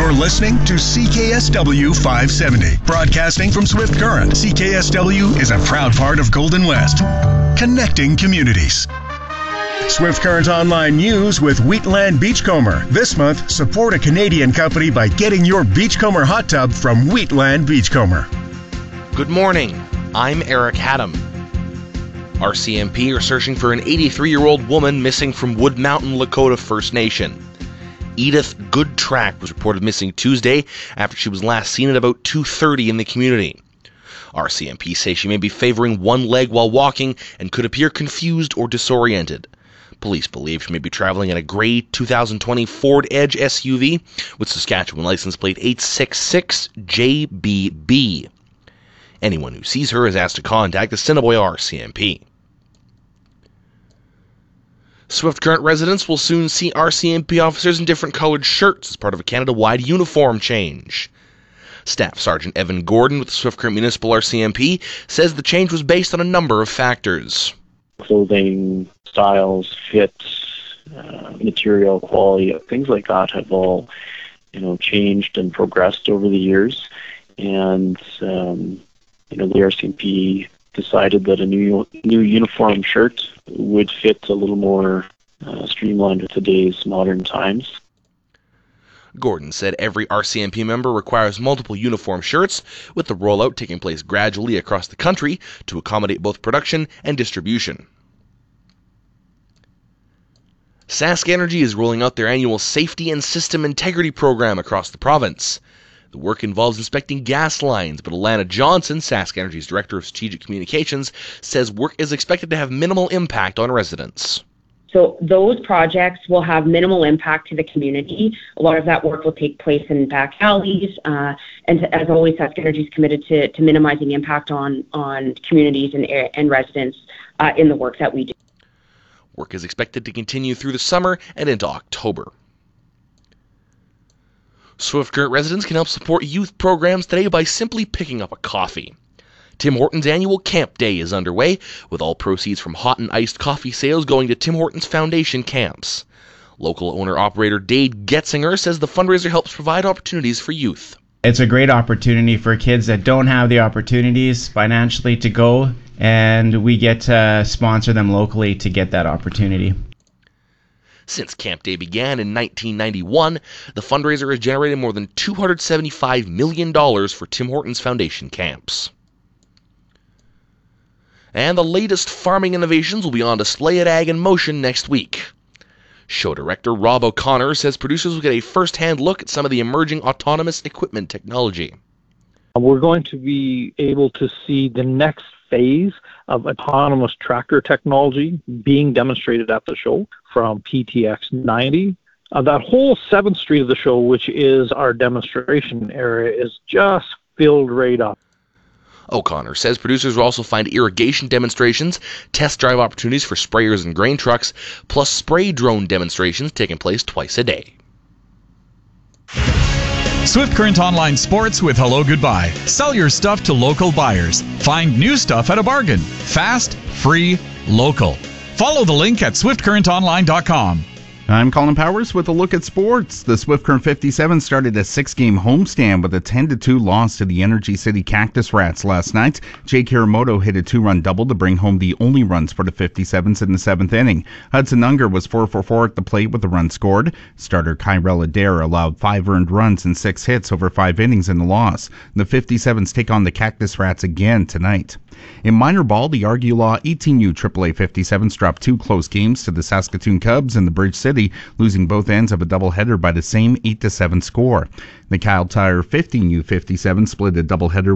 You're listening to CKSW 570, broadcasting from Swift Current. CKSW is a proud part of Golden West, connecting communities. Swift Current Online News with Wheatland Beachcomber. This month, support a Canadian company by getting your Beachcomber hot tub from Wheatland Beachcomber. Good morning. I'm Eric Haddam. RCMP are searching for an 83-year-old woman missing from Wood Mountain, Lakota First Nation. Edith Goodtrack was reported missing Tuesday after she was last seen at about 2:30 in the community. RCMP say she may be favoring one leg while walking and could appear confused or disoriented. Police believe she may be traveling in a gray 2020 Ford Edge SUV with Saskatchewan license plate 866JBB. Anyone who sees her is asked to contact the Assiniboia RCMP. Swift Current residents will soon see RCMP officers in different colored shirts as part of a Canada-wide uniform change. Staff Sergeant Evan Gordon with the Swift Current Municipal RCMP says the change was based on a number of factors. Clothing, styles, fits, material quality, things like that have all, changed and progressed over the years. And, the RCMP decided that a new uniform shirt would fit a little more streamlined with today's modern times. Gordon said every RCMP member requires multiple uniform shirts, with the rollout taking place gradually across the country to accommodate both production and distribution. Sask Energy is rolling out their annual Safety and System Integrity program across the province. The work involves inspecting gas lines, but Alana Johnson, Sask Energy's Director of Strategic Communications, says work is expected to have minimal impact on residents. So those projects will have minimal impact to the community. A lot of that work will take place in back alleys, and as always, Sask Energy is committed to minimizing impact on communities and residents in the work that we do. Work is expected to continue through the summer and into October. Swift Current residents can help support youth programs today by simply picking up a coffee. Tim Hortons annual Camp Day is underway, with all proceeds from hot and iced coffee sales going to Tim Hortons Foundation camps. Local owner-operator Dade Getzinger says the fundraiser helps provide opportunities for youth. It's a great opportunity for kids that don't have the opportunities financially to go, and we get to sponsor them locally to get that opportunity. Since Camp Day began in 1991, the fundraiser has generated more than $275 million for Tim Hortons Foundation camps. And the latest farming innovations will be on display at Ag in Motion next week. Show director Rob O'Connor says producers will get a first-hand look at some of the emerging autonomous equipment technology. We're going to be able to see the next phase of autonomous tractor technology being demonstrated at the show from PTX 90. That whole 7th Street of the show, which is our demonstration area, is just filled right up. O'Connor says producers will also find irrigation demonstrations, test drive opportunities for sprayers and grain trucks, plus spray drone demonstrations taking place twice a day. Swift Current Online Sports with Hello Goodbye. Sell your stuff to local buyers. Find new stuff at a bargain. Fast, free, local. Follow the link at swiftcurrentonline.com. I'm Colin Powers with a look at sports. The Swift Current 57 started a 6-game homestand with a 10-2 loss to the Energy City Cactus Rats last night. Jake Hiramoto hit a 2-run double to bring home the only runs for the 57s in the 7th inning. Hudson Unger was 4 for 4 at the plate with a run scored. Starter Kyrell Adair allowed 5 earned runs and 6 hits over 5 innings in the loss. The 57s take on the Cactus Rats again tonight. In minor ball, the Argulaw 18U AAA 57s dropped 2 close games to the Saskatoon Cubs in the Bridge City, losing both ends of a doubleheader by the same 8-7 score. The Kyle Tire 15U 57 split a doubleheader